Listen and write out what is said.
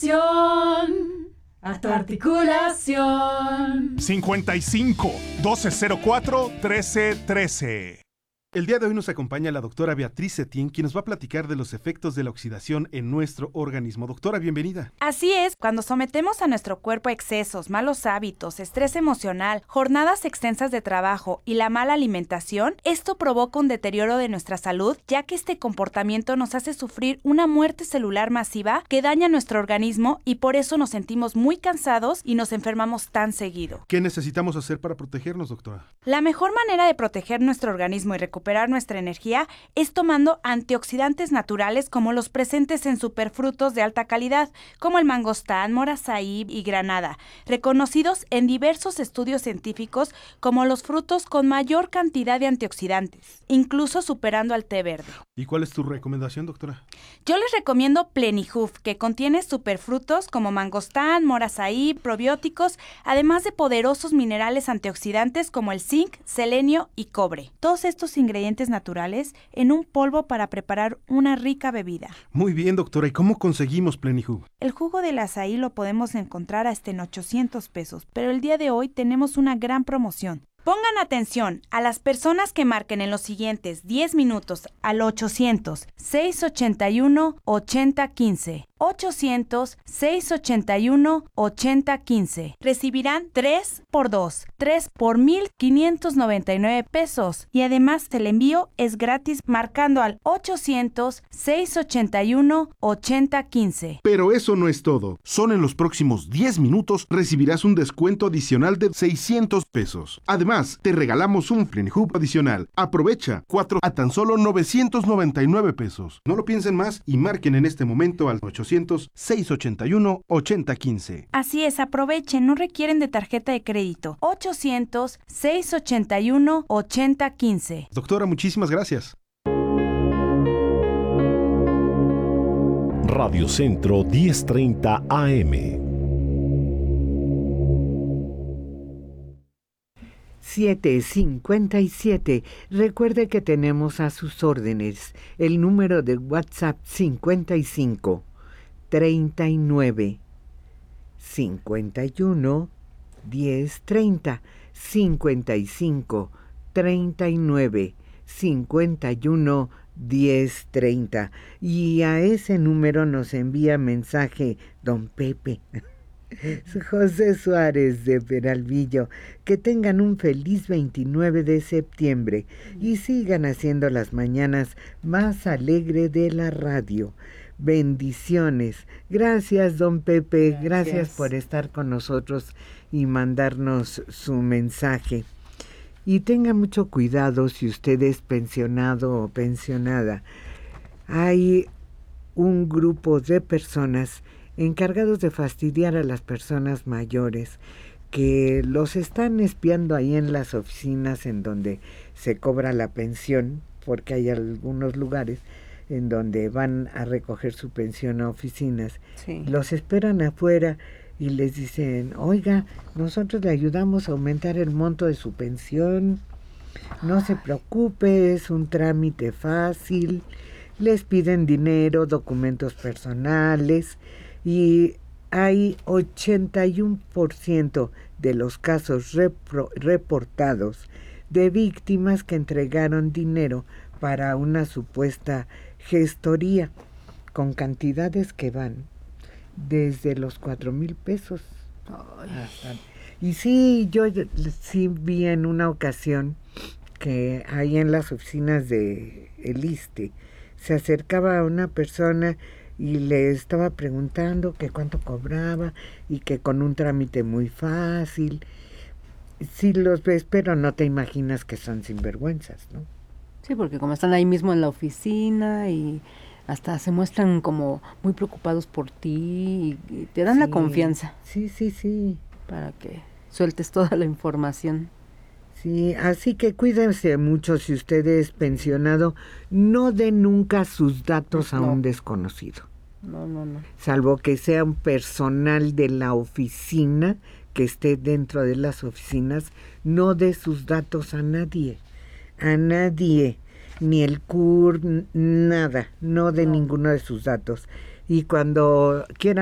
a tu articulación. 55-1204-1313. El día de hoy nos acompaña la doctora Beatriz Setien, quien nos va a platicar de los efectos de la oxidación en nuestro organismo. Doctora, bienvenida. Así es, cuando sometemos a nuestro cuerpo a excesos, malos hábitos, estrés emocional, jornadas extensas de trabajo y la mala alimentación, esto provoca un deterioro de nuestra salud, ya que este comportamiento nos hace sufrir una muerte celular masiva que daña nuestro organismo y por eso nos sentimos muy cansados y nos enfermamos tan seguido. ¿Qué necesitamos hacer para protegernos, doctora? La mejor manera de proteger nuestro organismo y recuperar nuestra energía es tomando antioxidantes naturales como los presentes en superfrutos de alta calidad, como el mangostán, morazaí y granada, reconocidos en diversos estudios científicos como los frutos con mayor cantidad de antioxidantes, incluso superando al té verde. ¿Y cuál es tu recomendación, doctora? Yo les recomiendo Plenihoof, que contiene superfrutos como mangostán, morazaí, probióticos, además de poderosos minerales antioxidantes como el zinc, selenio y cobre. Todos estos ingredientes naturales en un polvo para preparar una rica bebida. Muy bien, doctora. ¿Y cómo conseguimos Plenihoof? El jugo del azaí lo podemos encontrar hasta en 800 pesos, pero el día de hoy tenemos una gran promoción. Pongan atención a las personas que marquen en los siguientes 10 minutos al 800-681-8015. 800-681-8015. Recibirán 3 por 2, 3 por 1,599 pesos. Y además el envío es gratis marcando al 800-681-8015. Pero eso no es todo. Solo en los próximos 10 minutos recibirás un descuento adicional de 600 pesos. Además, te regalamos un Plenihoof adicional. Aprovecha 4 a tan solo 999 pesos. No lo piensen más y marquen en este momento al 800-681-8015. Así es, aprovechen, no requieren de tarjeta de crédito. 800-681-8015. Doctora, muchísimas gracias. Radio Centro 1030 AM. 757. Recuerde que tenemos a sus órdenes el número de WhatsApp 55 39 51 1030 55 39 51 1030 y a ese número nos envía mensaje don Pepe. José Suárez de Peralvillo. Que tengan un feliz 29 de septiembre y sigan haciendo las mañanas más alegre de la radio. Bendiciones. Gracias, don Pepe. Gracias por estar con nosotros y mandarnos su mensaje. Y tenga mucho cuidado si usted es pensionado o pensionada. Hay un grupo de personas encargados de fastidiar a las personas mayores que los están espiando ahí en las oficinas en donde se cobra la pensión, porque hay algunos lugares en donde van a recoger su pensión a oficinas. Sí. Los esperan afuera y les dicen, oiga, nosotros le ayudamos a aumentar el monto de su pensión, no se preocupe, es un trámite fácil. Les piden dinero, documentos personales, y hay 81% de los casos reportados de víctimas que entregaron dinero para una supuesta gestoría con cantidades que van desde los 4,000 pesos. Y sí, yo sí vi en una ocasión que ahí en las oficinas de el ISSSTE se acercaba a una persona y le estaba preguntando que cuánto cobraba y que con un trámite muy fácil. Sí los ves, pero no te imaginas que son sinvergüenzas, ¿no? Sí, porque como están ahí mismo en la oficina y hasta se muestran como muy preocupados por ti y te dan la confianza. Sí. Para que sueltes toda la información. Sí, así que cuídense mucho si usted es pensionado, no dé nunca sus datos a un desconocido. No. Salvo que sea un personal de la oficina que esté dentro de las oficinas, no dé sus datos a nadie, ni el CUR, nada, no dé ninguno de sus datos. Y cuando quieran